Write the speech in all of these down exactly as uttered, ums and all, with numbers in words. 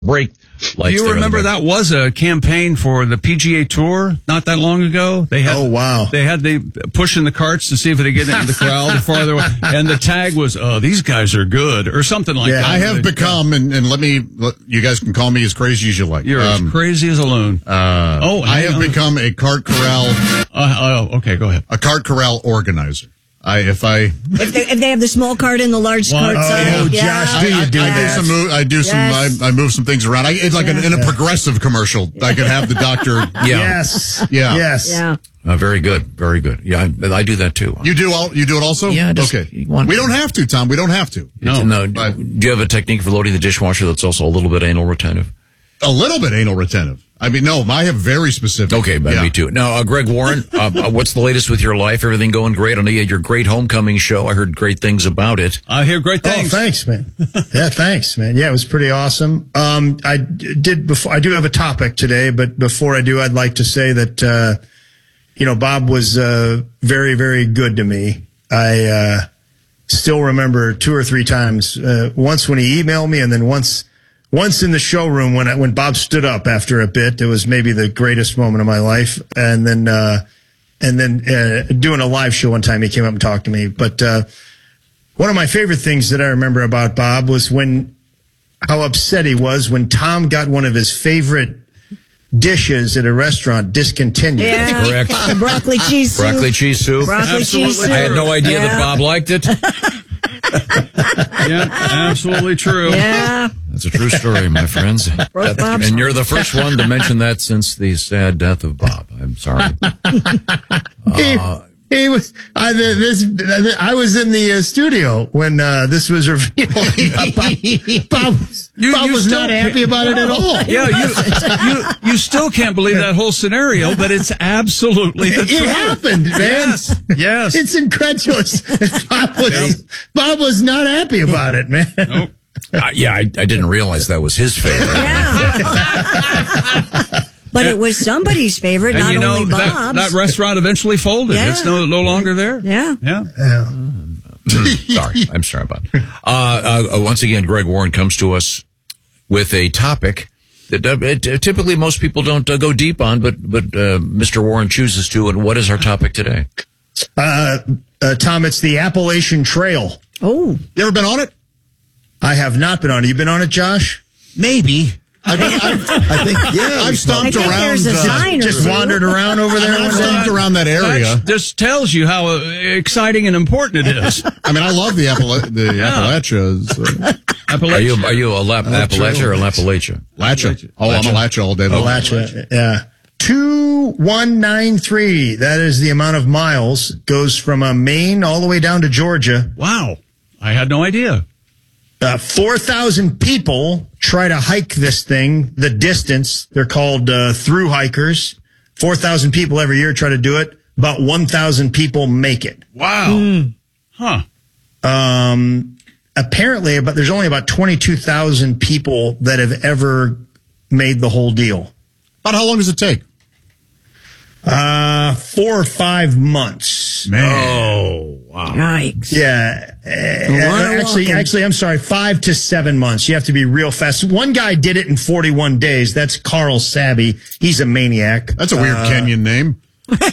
break lights. Do you remember that was a campaign for the P G A Tour not that long ago? They had, oh, wow. They had they pushing the carts to see if they get into the crowd the farther away. And the tag was, oh, these guys are good, or something like yeah, that. I have become, and, and let me, let, you guys can call me as crazy as you like. You're um, as crazy as a loon. Uh, oh, I have on. become a cart corral. Uh, oh, okay, go ahead. A cart corral organizer. I, if I, if they, if they have the small cart and the large well, cart oh, side, yeah. Josh, do you I, do I, I do some move, I do some, yes. I, I move some things around. I, it's like yes. an, in a progressive commercial. I could have the doctor. Yeah. Yes. Yeah. Yes. Yeah. Uh, very good. Very good. Yeah, I, I do that too. You do all, you do it also? Yeah. Just, okay. We don't have to, Tom. We don't have to. No. no. Do you have a technique for loading the dishwasher that's also a little bit anal retentive? A little bit anal retentive. I mean, no, I have very specific. Okay, but yeah. me too. Now, uh, Greg Warren, uh, what's the latest with your life? Everything going great? I know you had your great homecoming show. I heard great things about it. I hear great things. Oh, thanks, man. Yeah, thanks, man. Yeah, it was pretty awesome. Um, I did before. I do have a topic today, but before I do, I'd like to say that uh, you know, Bob was uh, very, very good to me. I uh, still remember two or three times. Uh, once when he emailed me, and then once. Once in the showroom when I, when Bob stood up after a bit, it was maybe the greatest moment of my life. And then, uh, and then, uh, doing a live show one time, he came up and talked to me. But, uh, one of my favorite things that I remember about Bob was when, how upset he was when Tom got one of his favorite dishes at a restaurant discontinued. Yeah. That's correct. The broccoli cheese soup. Broccoli cheese soup. Broccoli Absolutely. cheese soup. I had no idea yeah. that Bob liked it. Yeah, absolutely true. Yeah. That's a true story, my friends. That, and you're the first one to mention that since the sad death of Bob. I'm sorry. Uh, he, he was. I, this, I was in the uh, studio when uh, this was revealed. Bob, Bob, you, Bob you was still, not happy about it at all. Yeah, you, you you still can't believe that whole scenario, but it's absolutely the it truth. happened, man. Yes, yes. It's incredulous. Bob was, Bob was not happy about it, man. Nope. Uh, yeah, I, I didn't realize that was his favorite. Yeah. But it was somebody's favorite, and not you know, only Bob's. That, that restaurant eventually folded. Yeah. It's no, no longer there. Yeah. Yeah. yeah. Sorry. I'm sorry about it. Uh, uh, once again, Greg Warren comes to us with a topic that uh, it, uh, typically most people don't uh, go deep on, but, but uh, Mister Warren chooses to. And what is our topic today? Uh, uh, Tom, it's the Appalachian Trail. Oh. You ever been on it? I have not been on it. You been on it, Josh? Maybe. I, I, I think, yeah. I've stomped I think around. there's a Uh, sign or just two. wandered around over there. I've stomped around that area. That just tells you how uh, exciting and important it is. I mean, I love the, Appala- the Yeah. Appalachians. Uh, Are you, are you a Lap- Appalachia or a Lapalachia? Lacha. Oh, I'm a Lacha all day long. Appalachia, yeah. two one nine three. That is the amount of miles. Goes from uh, Maine all the way down to Georgia. Wow. I had no idea. Uh, four thousand people try to hike this thing, the distance. They're called uh, through hikers. four thousand people every year try to do it. About one thousand people make it. Wow. Mm. Huh. Um, apparently, but there's only about twenty-two thousand people that have ever made the whole deal. About how long does it take? Uh, four or five months. Man. Oh, wow. Yikes. Yeah. Uh, actually, walking. actually, I'm sorry, five to seven months. You have to be real fast. One guy did it in forty-one days. That's Carl Sabby. He's a maniac. That's a weird uh, Kenyan name.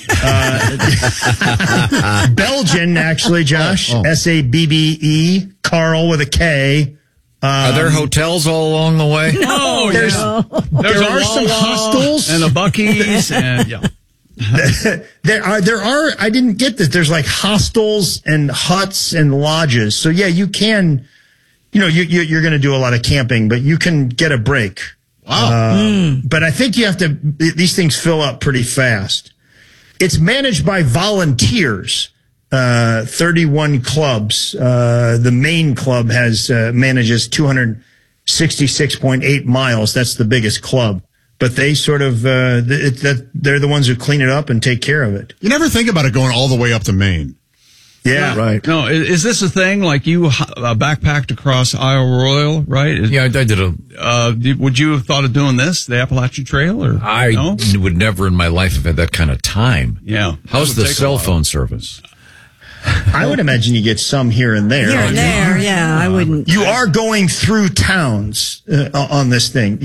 Uh, Belgian, actually, Josh. Oh, oh. S A B B E. Carl with a K. Um, Are there hotels all along the way? Oh, There's, yeah. there There's are a some Wawa hostels. and a Buc-ee's and yeah. there are, there are, I didn't get this. There's like hostels and huts and lodges. So yeah, you can, you know, you, you, you're going to do a lot of camping, but you can get a break. Wow. Uh, Mm. But I think you have to, these things fill up pretty fast. It's managed by volunteers, uh, thirty-one clubs. Uh, the main club has, uh, manages two hundred sixty-six point eight miles. That's the biggest club. But they sort of, uh, it, that they're the ones who clean it up and take care of it. You never think about it going all the way up to Maine. Yeah. Right. No, is, is this a thing like you uh, backpacked across Iowa Royal, right? Is, Yeah, I, I did a. Uh, did, would you have thought of doing this, the Appalachian Trail, or I no? would never in my life have had that kind of time. Yeah. How's That would the take a cell while. phone service? I would imagine you get some here and there. Here and there, yeah, I wouldn't. You are going through towns uh, on this thing.